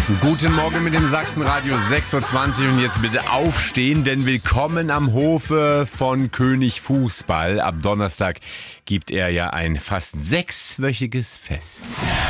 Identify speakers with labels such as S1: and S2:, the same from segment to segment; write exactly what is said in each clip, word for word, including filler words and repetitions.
S1: Guten Morgen mit dem Sachsenradio sechs Uhr zwanzig und jetzt bitte aufstehen, denn willkommen am Hofe von König Fußball. Ab Donnerstag gibt er ja ein fast sechswöchiges Fest.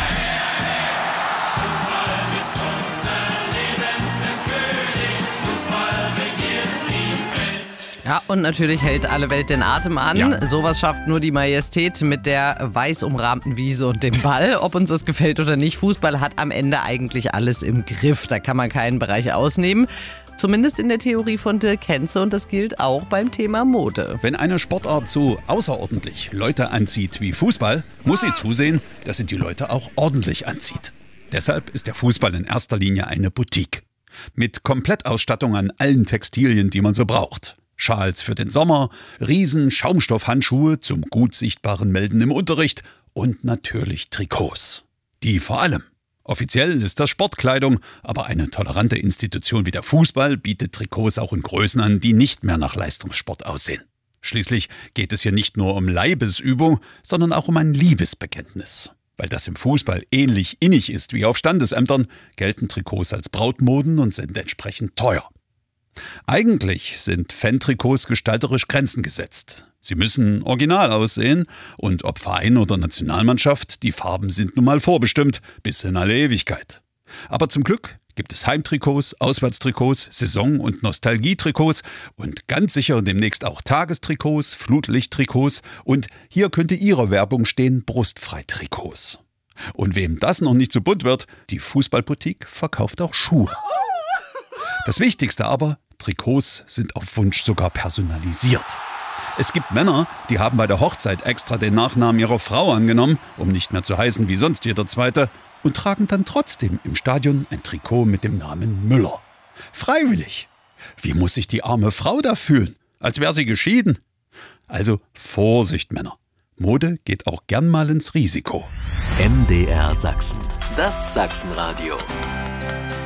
S2: Ja, und natürlich hält alle Welt den Atem an.
S1: Ja.
S2: Sowas schafft nur die Majestät mit der weiß umrahmten Wiese und dem Ball. Ob uns das gefällt oder nicht, Fußball hat am Ende eigentlich alles im Griff. Da kann man keinen Bereich ausnehmen. Zumindest in der Theorie von Dirk Henze, und das gilt auch beim Thema Mode.
S3: Wenn eine Sportart so außerordentlich Leute anzieht wie Fußball, muss sie zusehen, dass sie die Leute auch ordentlich anzieht. Deshalb ist der Fußball in erster Linie eine Boutique. Mit Komplettausstattung an allen Textilien, die man so braucht. Schals für den Sommer, riesen Schaumstoffhandschuhe zum gut sichtbaren Melden im Unterricht und natürlich Trikots. Die vor allem. Offiziell ist das Sportkleidung, aber eine tolerante Institution wie der Fußball bietet Trikots auch in Größen an, die nicht mehr nach Leistungssport aussehen. Schließlich geht es hier nicht nur um Leibesübung, sondern auch um ein Liebesbekenntnis. Weil das im Fußball ähnlich innig ist wie auf Standesämtern, gelten Trikots als Brautmoden und sind entsprechend teuer. Eigentlich sind Fan-Trikots gestalterisch Grenzen gesetzt. Sie müssen original aussehen und ob Verein oder Nationalmannschaft, die Farben sind nun mal vorbestimmt, bis in alle Ewigkeit. Aber zum Glück gibt es Heimtrikots, Auswärtstrikots, Saison- und Nostalgietrikots und ganz sicher demnächst auch Tagestrikots, Flutlichttrikots und hier könnte Ihre Werbung stehen, Brustfrei-Trikots. Und wem das noch nicht zu bunt wird, die Fußballboutique verkauft auch Schuhe. Das Wichtigste aber, Trikots sind auf Wunsch sogar personalisiert. Es gibt Männer, die haben bei der Hochzeit extra den Nachnamen ihrer Frau angenommen, um nicht mehr zu heißen wie sonst jeder Zweite, und tragen dann trotzdem im Stadion ein Trikot mit dem Namen Müller. Freiwillig. Wie muss sich die arme Frau da fühlen? Als wäre sie geschieden. Also Vorsicht, Männer. Mode geht auch gern mal ins Risiko.
S4: M D R Sachsen. Das Sachsenradio.